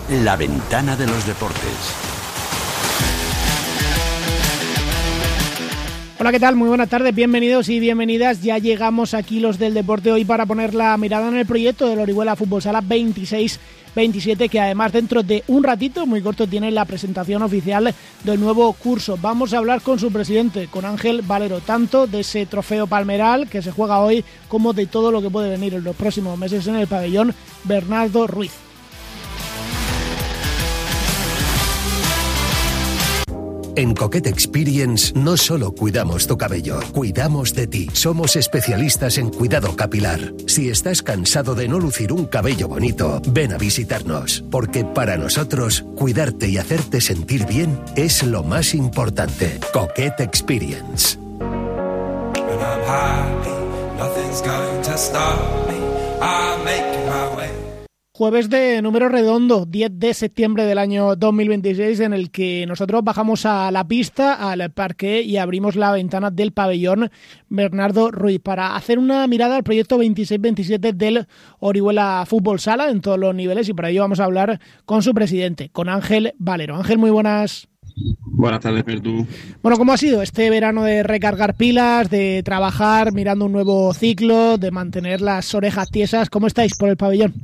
La ventana de los deportes. Hola, ¿qué tal? Muy buenas tardes, bienvenidos y bienvenidas. Ya llegamos aquí los del deporte hoy para poner la mirada en el proyecto del Orihuela Fútbol Sala 26-27, que además dentro de un ratito muy corto tiene la presentación oficial del nuevo curso. Vamos a hablar con su presidente, con Ángel Valero, tanto de ese trofeo Palmeral que se juega hoy como de todo lo que puede venir en los próximos meses en el pabellón Bernardo Ruiz. En Coquette Experience no solo cuidamos tu cabello, cuidamos de ti. Somos especialistas en cuidado capilar. Si estás cansado de no lucir un cabello bonito, ven a visitarnos, porque para nosotros, cuidarte y hacerte sentir bien es lo más importante. Coquette Experience. Jueves de número redondo, 10 de septiembre del año 2026, en el que nosotros bajamos a la pista, al parque, y abrimos la ventana del pabellón Bernardo Ruiz para hacer una mirada al proyecto 26-27 del Orihuela Fútbol Sala en todos los niveles, y para ello vamos a hablar con su presidente, con Ángel Valero. Ángel, muy buenas. Buenas tardes, Pertu. Bueno, ¿cómo ha sido este verano de recargar pilas, de trabajar mirando un nuevo ciclo, de mantener las orejas tiesas? ¿Cómo estáis por el pabellón?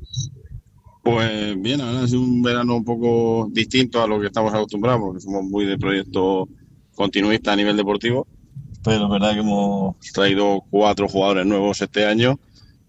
Pues bien, ahora ha sido un verano un poco distinto a lo que estamos acostumbrados, porque somos muy de proyecto continuista a nivel deportivo, pero es verdad que hemos traído 4 jugadores nuevos este año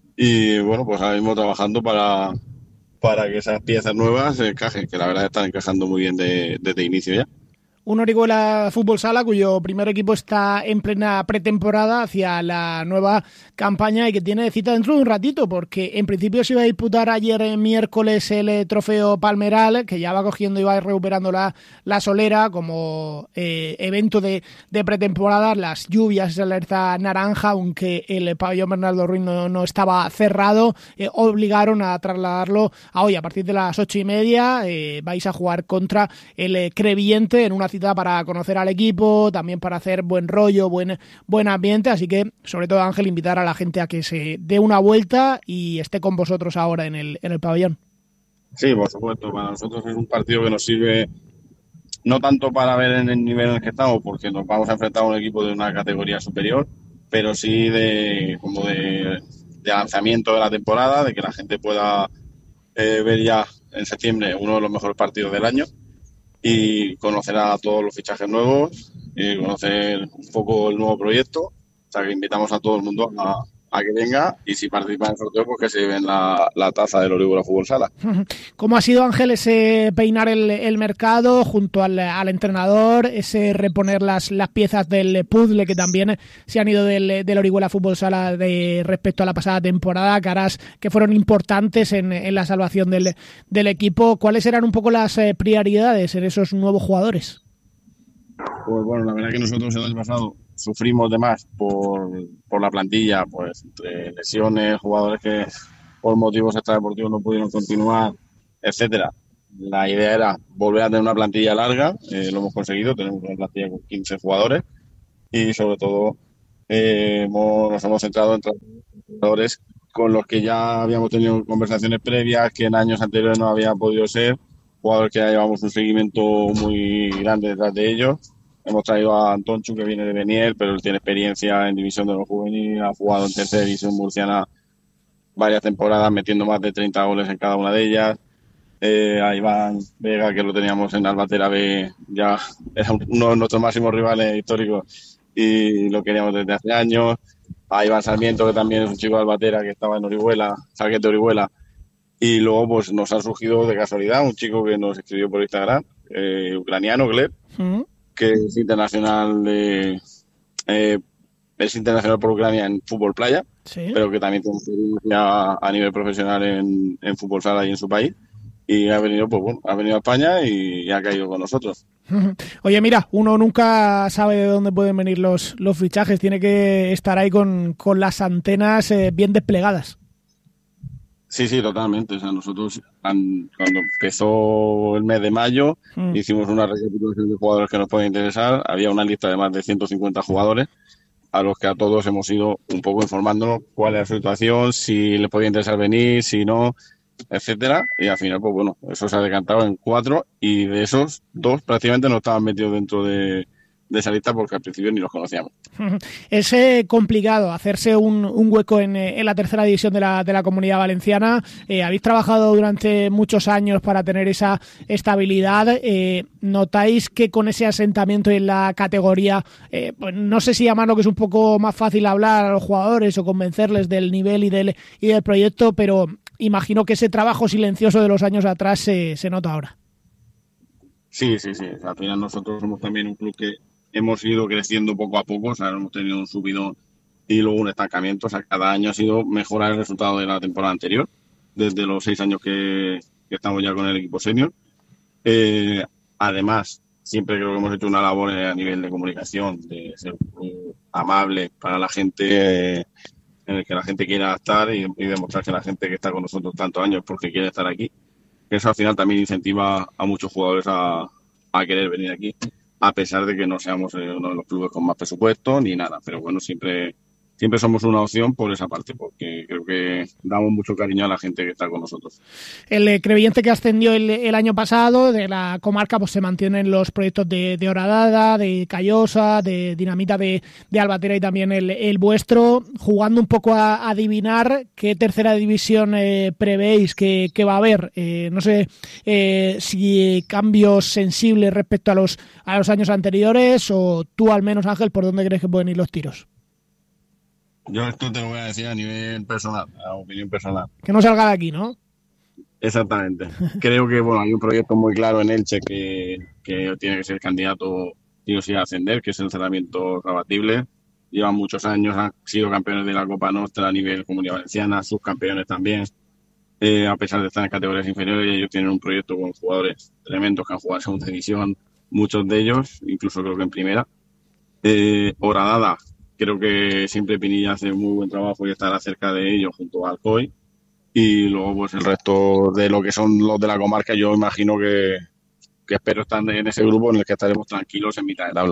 y bueno, pues ahora mismo trabajando para que esas piezas nuevas encajen, que la verdad están encajando muy bien desde inicio ya. Un Orihuela Fútbol Sala cuyo primer equipo está en plena pretemporada hacia la nueva campaña y que tiene cita dentro de un ratito, porque en principio se iba a disputar ayer miércoles el trofeo Palmeral, que ya va cogiendo y va recuperando la solera como evento de pretemporada. Las lluvias, esa alerta naranja, aunque el pabellón Bernardo Ruiz no estaba cerrado, obligaron a trasladarlo a hoy a partir de las 8:30. Vais a jugar contra el Crevillente en una cita para conocer al equipo, también para hacer buen rollo, buen ambiente, así que sobre todo, Ángel, invitar a la gente a que se dé una vuelta y esté con vosotros ahora en el pabellón. Sí, por supuesto, para nosotros es un partido que nos sirve no tanto para ver en el nivel en el que estamos, porque nos vamos a enfrentar a un equipo de una categoría superior, pero sí de lanzamiento de la temporada, de que la gente pueda ver ya en septiembre uno de los mejores partidos del año y conocer a todos los fichajes nuevos y conocer un poco el nuevo proyecto. O sea, que invitamos a todo el mundo a que venga, y si participan en el sorteo, pues que se lleven la taza del Orihuela Fútbol Sala. ¿Cómo ha sido, Ángel, ese peinar el mercado junto al entrenador, ese reponer las piezas del puzzle que también se han ido del Orihuela Fútbol Sala respecto a la pasada temporada, caras que fueron importantes en la salvación del equipo? ¿Cuáles eran un poco las prioridades en esos nuevos jugadores? Pues bueno, la verdad que nosotros el año pasado sufrimos de más por la plantilla, pues entre lesiones, jugadores que por motivos extradeportivos no pudieron continuar, etcétera. La idea era volver a tener una plantilla larga, lo hemos conseguido, tenemos una plantilla con 15 jugadores y sobre todo nos hemos centrado en jugadores con los que ya habíamos tenido conversaciones previas, que en años anteriores no había podido ser, jugadores que ya llevamos un seguimiento muy grande detrás de ellos. Hemos traído a Antonchu, que viene de Beniel, pero él tiene experiencia en división de los juveniles, ha jugado en tercera división murciana varias temporadas, metiendo más de 30 goles en cada una de ellas. A Iván Vega, que lo teníamos en Albatera B, ya era uno de nuestros máximos rivales históricos y lo queríamos desde hace años. A Iván Sarmiento, que también es un chico de Albatera, que estaba en Orihuela, Saquete Orihuela. Y luego pues nos ha surgido de casualidad un chico que nos escribió por Instagram, ucraniano, Gleb, que es internacional por Ucrania en fútbol playa, sí, pero que también tiene experiencia a nivel profesional en fútbol sala y en su país, y ha venido a España y ha caído con nosotros. Oye, mira, uno nunca sabe de dónde pueden venir los fichajes, tiene que estar ahí con las antenas bien desplegadas. Sí, totalmente. O sea, nosotros cuando empezó el mes de mayo hicimos una recapitulación de jugadores que nos pueden interesar. Había una lista de más de 150 jugadores a los que a todos hemos ido un poco informándonos cuál era su situación, si les podía interesar venir, si no. etcétera, y al final, pues bueno, eso se ha decantado en 4, y de esos 2 prácticamente no estaban metidos dentro de esa lista porque al principio ni los conocíamos. Es complicado hacerse un hueco en la tercera división de la Comunidad Valenciana. Habéis trabajado durante muchos años para tener esa estabilidad. ¿Notáis que con ese asentamiento en la categoría, pues no sé si llamarlo, que es un poco más fácil hablar a los jugadores o convencerles del nivel y del proyecto, pero imagino que ese trabajo silencioso de los años atrás se nota ahora? Sí. Al final nosotros somos también un club que hemos ido creciendo poco a poco, o sea, hemos tenido un subidón y luego un estancamiento, o sea, cada año ha sido mejorar el resultado de la temporada anterior, desde los 6 años que estamos ya con el equipo senior. Además, siempre creo que hemos hecho una labor a nivel de comunicación, de ser amable para la gente, en el que la gente quiera estar y demostrar que la gente que está con nosotros tantos años porque quiere estar aquí. Eso al final también incentiva a muchos jugadores a querer venir aquí, a pesar de que no seamos uno de los clubes con más presupuesto ni nada, pero bueno, siempre somos una opción por esa parte, porque creo que damos mucho cariño a la gente que está con nosotros. El Crevillente, que ascendió el año pasado de la comarca, pues se mantienen los proyectos de Horadada, de Callosa, de Dinamita de Albatera y también el vuestro, jugando un poco a adivinar qué tercera división prevéis que va a haber. No sé si cambios sensibles respecto a los años anteriores, o tú al menos, Ángel, ¿por dónde crees que pueden ir los tiros? Yo esto te lo voy a decir a nivel personal, a opinión personal. Que no salga de aquí, ¿no? Exactamente. Creo que bueno, hay un proyecto muy claro en Elche que tiene que ser candidato sí o sí a ascender, que es el Cerramiento Rabatible. Llevan muchos años, han sido campeones de la Copa Nostra a nivel Comunidad Valenciana, subcampeones también. A pesar de estar en categorías inferiores, ellos tienen un proyecto con jugadores tremendos que han jugado en segunda división, muchos de ellos, incluso creo que en primera. Horadada, creo que siempre Pinilla hace muy buen trabajo y estará cerca de ellos junto a Alcoy. Y luego pues el resto de lo que son los de la comarca, yo imagino que espero estar en ese grupo en el que estaremos tranquilos en mitad de tabla.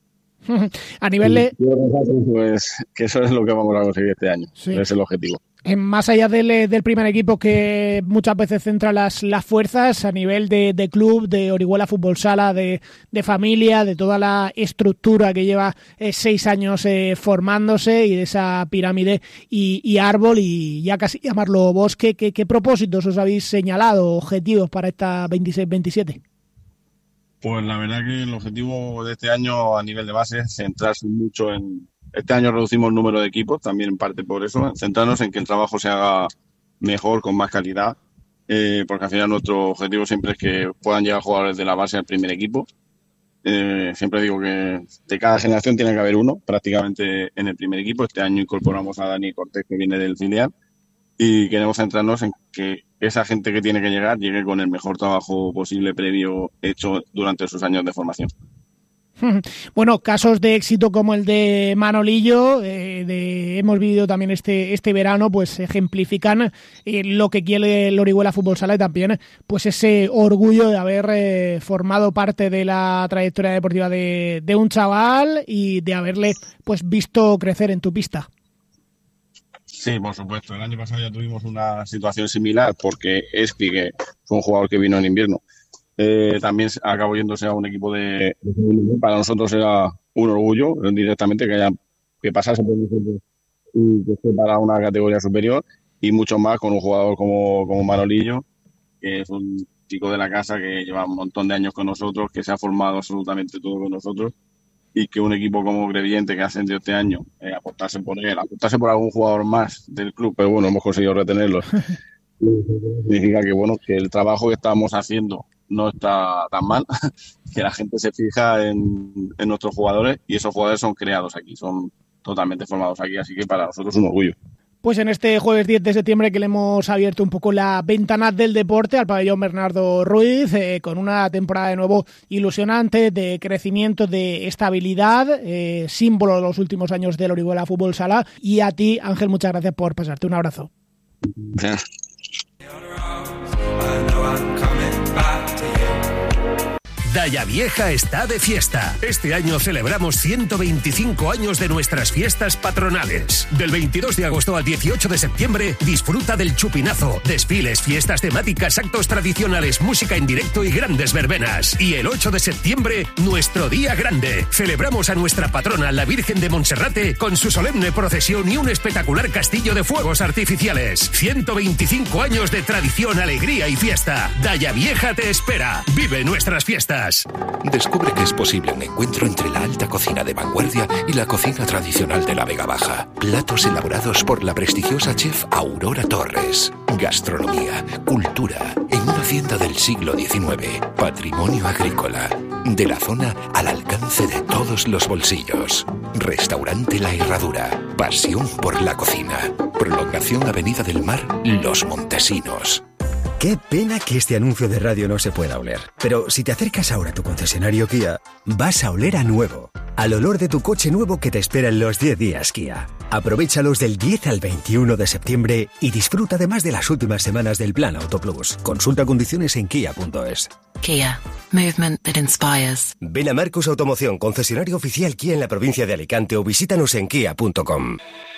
A nivel de... Pues que eso es lo que vamos a conseguir este año, sí. Es el objetivo. Más allá del primer equipo, que muchas veces centra las fuerzas, a nivel de club, de Orihuela Fútbol Sala, de familia, de toda la estructura que lleva 6 años formándose, y de esa pirámide y árbol, y ya casi llamarlo bosque, ¿qué propósitos os habéis señalado, objetivos para esta 26-27? Pues la verdad que el objetivo de este año a nivel de base es centrarse mucho en... Este año reducimos el número de equipos, también en parte por eso, centrarnos en que el trabajo se haga mejor, con más calidad, porque al final nuestro objetivo siempre es que puedan llegar jugadores de la base al primer equipo. Siempre digo que de cada generación tiene que haber uno prácticamente en el primer equipo. Este año incorporamos a Dani Cortés, que viene del filial, y queremos centrarnos en que esa gente que tiene que llegar llegue con el mejor trabajo posible previo hecho durante sus años de formación. Bueno, casos de éxito como el de Manolillo, hemos vivido también este verano, pues ejemplifican lo que quiere el Orihuela Fútbol Sala, y también pues ese orgullo de haber formado parte de la trayectoria deportiva de un chaval y de haberle pues visto crecer en tu pista. Sí, por supuesto. El año pasado ya tuvimos una situación similar, porque Espi, que fue un jugador que vino en invierno, también acabó yéndose a un equipo de... Para nosotros era un orgullo directamente que pasase por nosotros y que esté para una categoría superior, y mucho más con un jugador como Manolillo, que es un chico de la casa que lleva un montón de años con nosotros, que se ha formado absolutamente todo con nosotros, y que un equipo como Crevillente, que ha ascendido este año, apostase por él, apostase por algún jugador más del club, pero bueno, hemos conseguido retenerlos. Significa que bueno, que el trabajo que estamos haciendo no está tan mal, que la gente se fija en nuestros jugadores, y esos jugadores son creados aquí, son totalmente formados aquí, así que para nosotros es un orgullo. Pues en este jueves 10 de septiembre que le hemos abierto un poco la ventana del deporte al pabellón Bernardo Ruiz, con una temporada de nuevo ilusionante, de crecimiento, de estabilidad, símbolo de los últimos años del Orihuela Fútbol Sala. Y a ti, Ángel, muchas gracias por pasarte. Un abrazo. Gracias. Daya Vieja está de fiesta. Este año celebramos 125 años de nuestras fiestas patronales. Del 22 de agosto al 18 de septiembre, disfruta del chupinazo, desfiles, fiestas temáticas, actos tradicionales, música en directo y grandes verbenas. Y el 8 de septiembre, nuestro día grande. Celebramos a nuestra patrona, la Virgen de Monserrate, con su solemne procesión y un espectacular castillo de fuegos artificiales. 125 años de tradición, alegría y fiesta. Daya Vieja te espera. Vive nuestras fiestas. Descubre que es posible un encuentro entre la alta cocina de vanguardia y la cocina tradicional de la Vega Baja. Platos elaborados por la prestigiosa chef Aurora Torres. Gastronomía, cultura, en una hacienda del siglo XIX. Patrimonio agrícola. De la zona al alcance de todos los bolsillos. Restaurante La Herradura. Pasión por la cocina. Prolongación Avenida del Mar, Los Montesinos. Qué pena que este anuncio de radio no se pueda oler. Pero si te acercas ahora a tu concesionario Kia, vas a oler a nuevo. Al olor de tu coche nuevo que te espera en los 10 días Kia. Aprovéchalos del 10 al 21 de septiembre y disfruta además de las últimas semanas del Plan Auto Plus. Consulta condiciones en kia.es. Kia. Movement that inspires. Ven a Marcos Automoción, concesionario oficial Kia en la provincia de Alicante, o visítanos en kia.com.